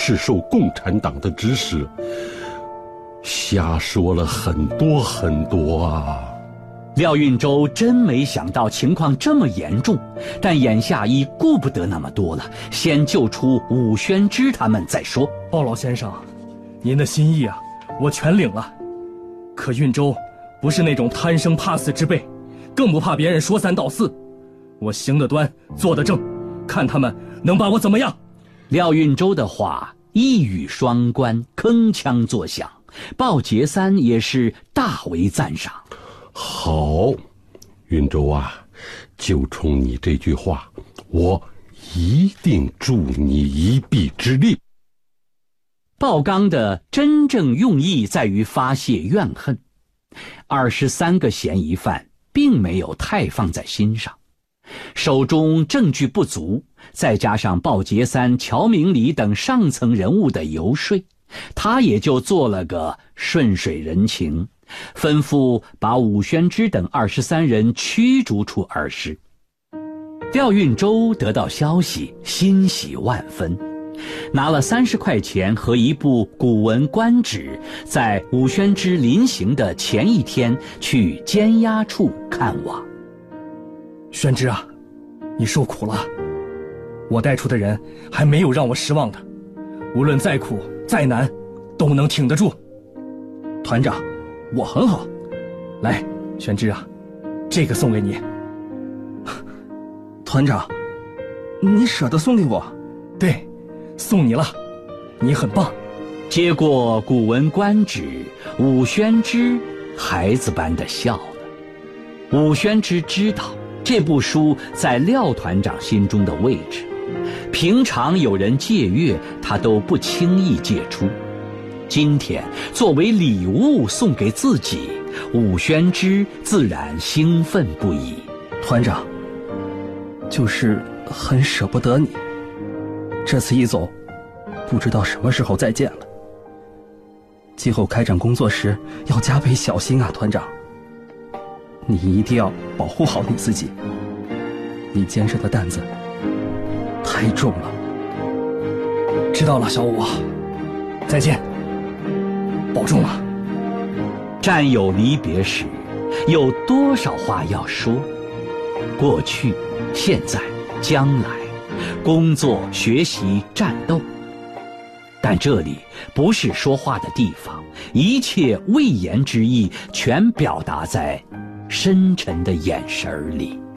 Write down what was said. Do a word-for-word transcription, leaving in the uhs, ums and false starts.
是受共产党的指使，瞎说了很多很多啊。 廖运周真没想到情况这么严重，但眼下已顾不得那么多了，先救出武宣之他们再说。 鲍老先生，您的心意啊，我全领了。可运周不是那种贪生怕死之辈，更不怕别人说三道四。我行得端，坐得正，看他们能把我怎么样。 廖运周的话一语双关，铿锵作响，鲍杰三也是大为赞赏。 好，运周啊，就冲你这句话，我一定助你一臂之力。 鲍刚的真正用意在于发泄怨恨，二十三个嫌疑犯并没有太放在心上，手中证据不足，再加上鲍杰三、乔明礼等上层人物的游说，他也就做了个顺水人情，吩咐把武宣之等二十三人驱逐出耳室。廖运周得到消息，欣喜万分，拿了三十块钱和一部古文官纸，在武宣之临行的前一天去监押处看望。 宣之啊，你受苦了，我带出的人还没有让我失望的，无论再苦再难都能挺得住。团长，我很好，来，宣之啊，这个送给你。 团长，你舍得送给我？ 对，送你了，你很棒。 接过古文官纸，武宣之孩子般的笑了。武宣之知道这部书在廖团长心中的位置，平常有人借阅，他都不轻易借出。今天作为礼物送给自己，武宣之自然兴奋不已。 团长，就是很舍不得你，这次一走，不知道什么时候再见了。今后开展工作时要加倍小心啊，团长。你一定要保护好你自己，你肩上的担子太重了。 知道了，小武，再见，保重了。 战友离别时，有多少话要说？过去、现在、将来，工作、学习、战斗。但这里不是说话的地方，一切未言之意全表达在深沉的眼神里。